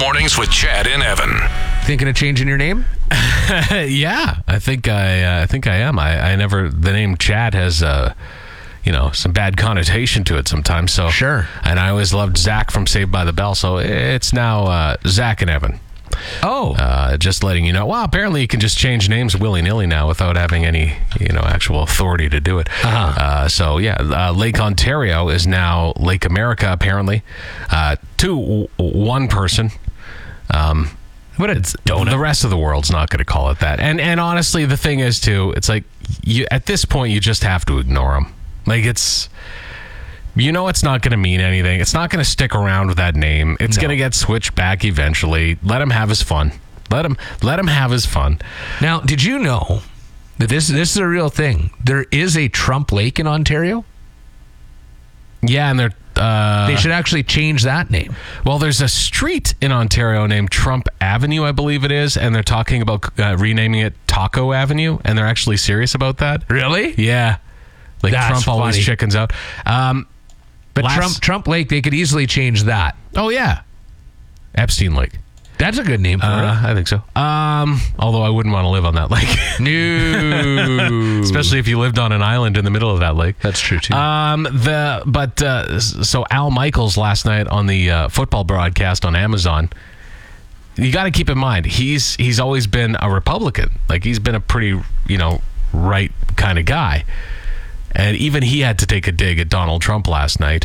Mornings with Chad and Evan. Thinking of changing your name? Yeah, I think I am. I never. The name Chad has some bad connotation to it sometimes. So Sure. And I always loved Zach from Saved by the Bell, so it's now Zach and Evan. Oh. Just letting you know. Well, apparently you can just change names willy-nilly now without having any, actual authority to do it. Lake Ontario is now Lake America, apparently. To one person. What a donut. The rest of the world's not going to call it that. And honestly, the thing is, too, it's like, at this point, you just have to ignore them. Like, it's not going to mean anything. It's not going to stick around with that name. It's going to get switched back eventually. Let him have his fun. Let him have his fun. Now, did you know that this is a real thing? There is a Trump Lake in Ontario? Yeah, and they should actually change that name. Well, there's a street in Ontario named Trump Avenue, I believe it is, and they're talking about renaming it Taco Avenue, and they're actually serious about that. Really? Yeah. Like, That's Trump always funny. chickens out. But Trump Lake, they could easily change that. Oh, yeah. Epstein Lake. That's a good name for it. I think so. Although I wouldn't want to live on that lake. No. Especially if you lived on an island in the middle of that lake. That's true, too. So Al Michaels last night on the football broadcast on Amazon, you got to keep in mind, he's always been a Republican. Like, he's been a pretty, right kind of guy. And even he had to take a dig at Donald Trump last night.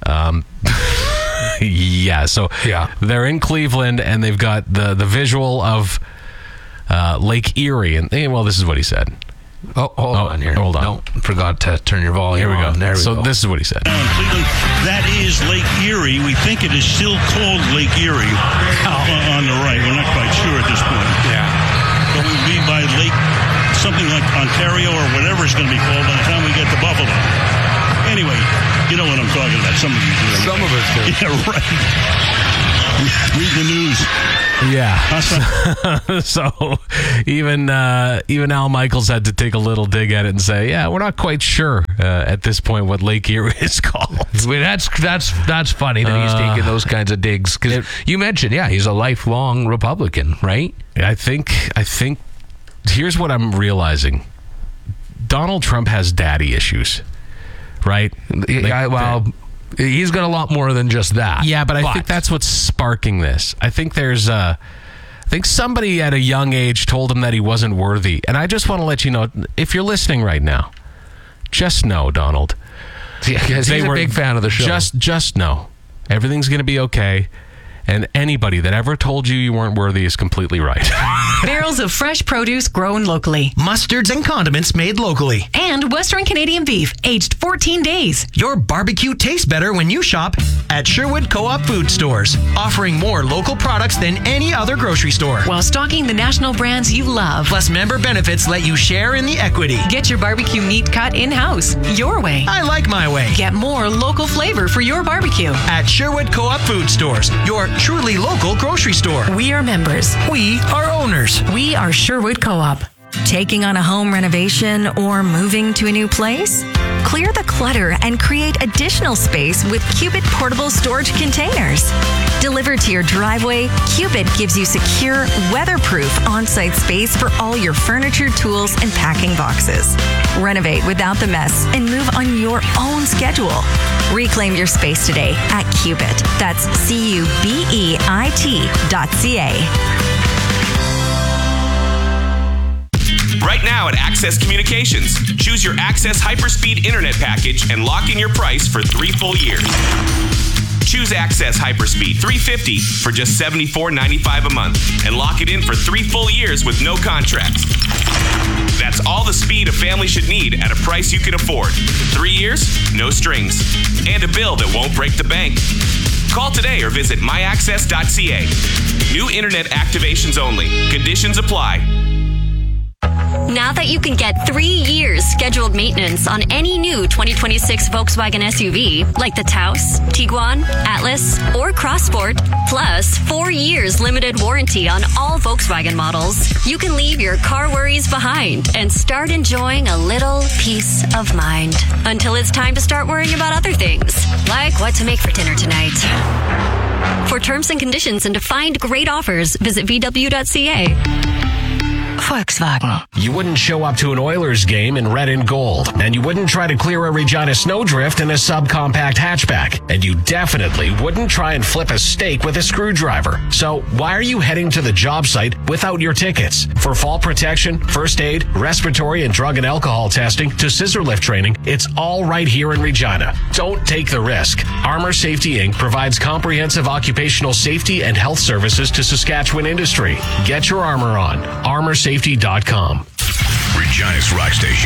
They're in Cleveland, and they've got the visual of Lake Erie. And, this is what he said. Oh, hold on here. Hold on. No, forgot to turn your volume Here we go. on. There we go. This is what he said. Cleveland, that is Lake Erie. We think it is still called Lake Erie on the right. We're not quite sure at this point. Yeah. But we'll be by Lake something like Ontario or whatever it's going to be called by the time we get to Buffalo. Anyway, you know what I'm talking about. Some of you do. Some of us do. Yeah, right. Read the news. Yeah. So even Al Michaels had to take a little dig at it and say, yeah, we're not quite sure at this point what Lake Erie is called. That's funny that he's taking those kinds of digs. Because you mentioned, he's a lifelong Republican, right? I think here's what I'm realizing. Donald Trump has daddy issues, right? He's got a lot more than just that. Yeah, but I think that's what's sparking this. I think somebody at a young age told him that he wasn't worthy. And I just want to let you know, if you're listening right now, just know, Donald. Yeah, because he's a big fan of the show. Just know. Everything's going to be okay. And anybody that ever told you weren't worthy is completely right. Barrels of fresh produce grown locally. Mustards and condiments made locally. And Western Canadian beef, aged 14 days. Your barbecue tastes better when you shop at Sherwood Co-op Food Stores, offering more local products than any other grocery store. While stocking the national brands you love. Plus, member benefits let you share in the equity. Get your barbecue meat cut in-house, your way. I like my way. Get more local flavor for your barbecue. At Sherwood Co-op Food Stores, your truly local grocery store. We are members. We are owners. We are Sherwood Co-op. Taking on a home renovation or moving to a new place? Clear the clutter and create additional space with Cubit portable storage containers. Delivered to your driveway, Cubit gives you secure, weatherproof on-site space for all your furniture, tools, and packing boxes. Renovate without the mess and move on your own schedule. Reclaim your space today at Cubit. That's CUBEIT.ca. Right now at Access Communications, choose your Access Hyperspeed Internet package and lock in your price for 3 full years. Choose Access Hyperspeed 350 for just $74.95 a month and lock it in for 3 full years with no contracts. That's all the speed a family should need at a price you can afford. 3 years, no strings, and a bill that won't break the bank. Call today or visit myaccess.ca. New internet activations only. Conditions apply. Now that you can get 3 years scheduled maintenance on any new 2026 Volkswagen SUV, like the Taos, Tiguan, Atlas, or Crossport, plus 4 years limited warranty on all Volkswagen models, you can leave your car worries behind and start enjoying a little peace of mind. Until it's time to start worrying about other things, like what to make for dinner tonight. For terms and conditions and to find great offers, visit VW.ca. Volkswagen. You wouldn't show up to an Oilers game in red and gold, and you wouldn't try to clear a Regina snowdrift in a subcompact hatchback, and you definitely wouldn't try and flip a steak with a screwdriver. So why are you heading to the job site without your tickets? For fall protection, first aid, respiratory and drug and alcohol testing to scissor lift training, it's all right here in Regina. Don't take the risk. Armor Safety Inc. provides comprehensive occupational safety and health services to Saskatchewan industry. Get your armor on. ArmorSafety.com. Regina's Rock Station.